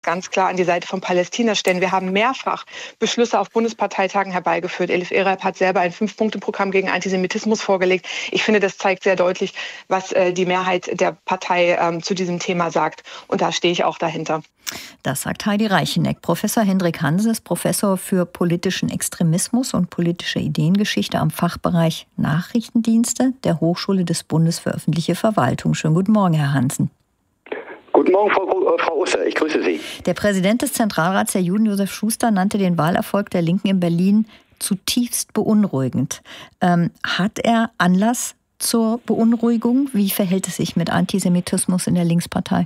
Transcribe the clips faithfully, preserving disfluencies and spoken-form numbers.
ganz klar an die Seite von Palästina stellen. Wir haben mehrfach Beschlüsse auf Bundesparteitagen herbeigeführt. Elif Ereb hat selber ein Fünf-Punkte-Programm gegen Antisemitismus vorgelegt. Ich finde, das zeigt sehr deutlich, was äh, die Mehrheit der Partei ähm, zu diesem Thema sagt. Und da stehe ich auch dahinter. Das sagt Heidi Reicheneck. Professor Hendrik Hanse ist Professor für politischen Extremismus und politische Ideengeschichte am Fachbereich Nachrichtendienste der Hochschule des Bundes für öffentliche Verwaltung. Schönen guten Morgen, Herr Hansen. Guten Morgen, Frau, Frau Usser. Ich grüße Sie. Der Präsident des Zentralrats der Juden, Josef Schuster, nannte den Wahlerfolg der Linken in Berlin zutiefst beunruhigend. Ähm, hat er Anlass zur Beunruhigung? Wie verhält es sich mit Antisemitismus in der Linkspartei?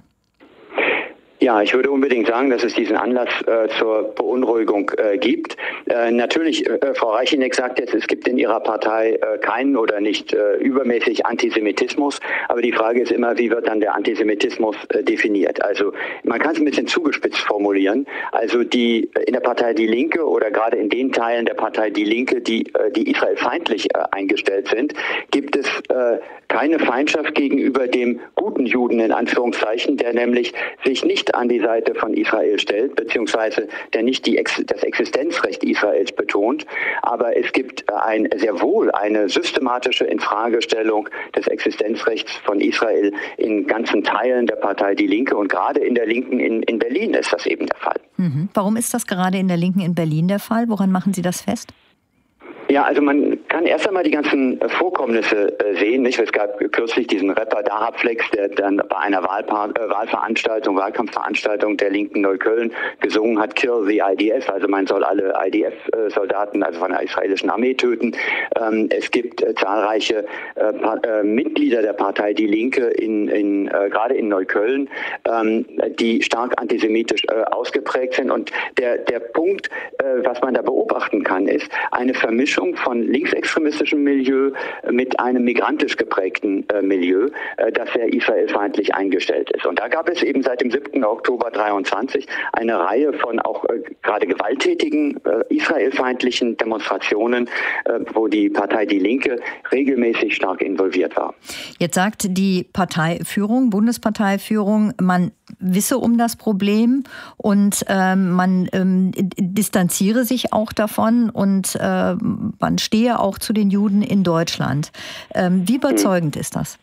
Ja, ich würde unbedingt sagen, dass es diesen Anlass äh, zur Beunruhigung äh, gibt. Äh, natürlich, äh, Frau Reicheneck sagt jetzt, es gibt in ihrer Partei äh, keinen oder nicht äh, übermäßig Antisemitismus. Aber die Frage ist immer, wie wird dann der Antisemitismus äh, definiert? Also man kann es ein bisschen zugespitzt formulieren. Also die in der Partei Die Linke oder gerade in den Teilen der Partei Die Linke, die, äh, die israelfeindlich äh, eingestellt sind, gibt es äh, keine Feindschaft gegenüber dem guten Juden in Anführungszeichen, der nämlich sich nicht an die Seite von Israel stellt, beziehungsweise der nicht die Ex- das Existenzrecht Israels betont. Aber es gibt ein, sehr wohl eine systematische Infragestellung des Existenzrechts von Israel in ganzen Teilen der Partei Die Linke. Und gerade in der Linken in, in Berlin ist das eben der Fall. Mhm. Warum ist das gerade in der Linken in Berlin der Fall? Woran machen Sie das fest? Ja, also man kann erst einmal die ganzen Vorkommnisse äh, sehen. Nicht? Es gab kürzlich diesen Rapper Dahab-Flex, der dann bei einer Wahlpa- äh, Wahlveranstaltung, Wahlkampfveranstaltung der Linken Neukölln gesungen hat, Kill the I D F, also man soll alle I D F-Soldaten, also von der israelischen Armee töten. Ähm, es gibt äh, zahlreiche äh, pa- äh, Mitglieder der Partei Die Linke, in, in, äh, gerade in Neukölln, ähm, die stark antisemitisch äh, ausgeprägt sind. Und der, der Punkt, äh, was man da beobachten kann, ist eine Vermischung von linksextremistischem Milieu mit einem migrantisch geprägten äh, Milieu, äh, das sehr israelfeindlich eingestellt ist. Und da gab es eben seit dem siebten Oktober dreiundzwanzig eine Reihe von auch äh, gerade gewalttätigen äh, israelfeindlichen Demonstrationen, äh, wo die Partei Die Linke regelmäßig stark involviert war. Jetzt sagt die Parteiführung, Bundesparteiführung, man wisse um das Problem und äh, man ähm, distanziere sich auch davon und äh, man stehe auch zu den Juden in Deutschland. Ähm, wie überzeugend hm. ist das?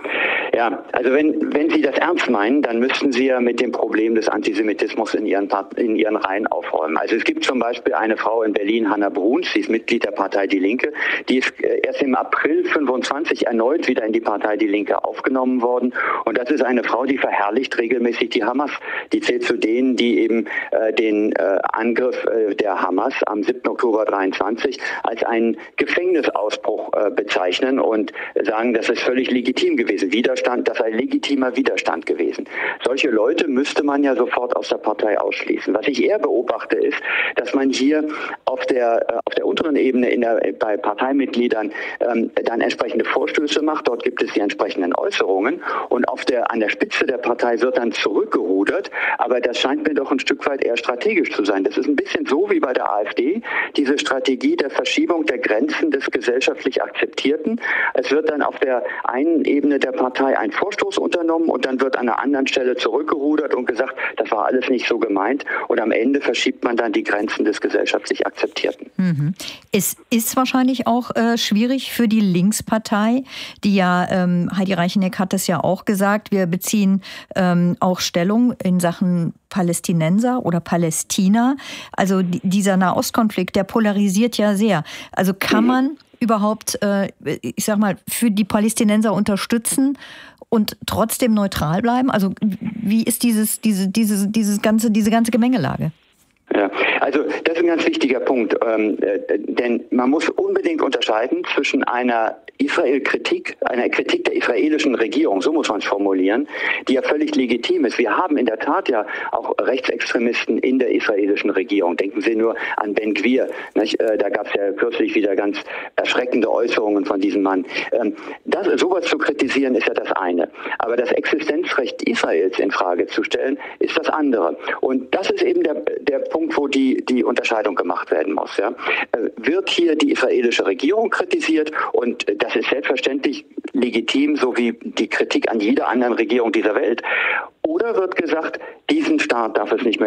Ja, also wenn, wenn Sie das ernst meinen, dann müssten Sie ja mit dem Problem des Antisemitismus in Ihren, in Ihren Reihen aufräumen. Also es gibt zum Beispiel eine Frau in Berlin, Hannah Bruns, sie ist Mitglied der Partei Die Linke, die ist erst im April fünfundzwanzig erneut wieder in die Partei Die Linke aufgenommen worden. Und das ist eine Frau, die verherrlicht regelmäßig die Hamas. Die zählt zu denen, die eben äh, den äh, Angriff äh, der Hamas am siebten Oktober dreiundzwanzig als einen Gefängnisausbruch äh, bezeichnen und sagen, das ist völlig legitim gewesen. Widerstand, das sei legitimer Widerstand gewesen. Solche Leute müsste man ja sofort aus der Partei ausschließen. Was ich eher beobachte, ist, dass man hier auf der, auf der unteren Ebene in der, bei Parteimitgliedern ähm, dann entsprechende Vorstöße macht. Dort gibt es die entsprechenden Äußerungen und auf der, an der Spitze der Partei wird dann zurückgerudert. Aber das scheint mir doch ein Stück weit eher strategisch zu sein. Das ist ein bisschen so wie bei der AfD, diese Strategie der Verschiebung der Grenzen des gesellschaftlich Akzeptierten. Es wird dann auf der einen Ebene der Partei ein Vorstoß unternommen und dann wird an einer anderen Stelle zurückgerudert und gesagt, das war alles nicht so gemeint. Und am Ende verschiebt man dann die Grenzen des gesellschaftlich Akzeptierten. Mhm. Es ist wahrscheinlich auch äh, schwierig für die Linkspartei, die ja, ähm, Heidi Reicheneck hat es ja auch gesagt, wir beziehen ähm, auch Stellung in Sachen Palästinenser oder Palästina. Also die, dieser Nahostkonflikt, der polarisiert ja sehr. Also kann man mhm. überhaupt, äh, ich sag mal, für die Palästinenser unterstützen und trotzdem neutral bleiben? Also wie ist dieses, diese, dieses, dieses ganze, diese ganze Gemengelage? Ja, also das ist ein ganz wichtiger Punkt, ähm, äh, denn man muss unbedingt unterscheiden zwischen einer Israel-Kritik, einer Kritik der israelischen Regierung, so muss man es formulieren, die ja völlig legitim ist. Wir haben in der Tat ja auch Rechtsextremisten in der israelischen Regierung. Denken Sie nur an Ben Gvir. Nicht? Äh, da gab es ja kürzlich wieder ganz erschreckende Äußerungen von diesem Mann. Ähm, das, sowas zu kritisieren ist ja das eine. Aber das Existenzrecht Israels in Frage zu stellen, ist das andere. Und das ist eben der, der Punkt, wo die, die Unterscheidung gemacht werden muss. Ja? Äh, wird hier die israelische Regierung kritisiert und das ist selbstverständlich legitim, so wie die Kritik an jeder anderen Regierung dieser Welt. Oder wird gesagt, diesen Staat darf es nicht mehr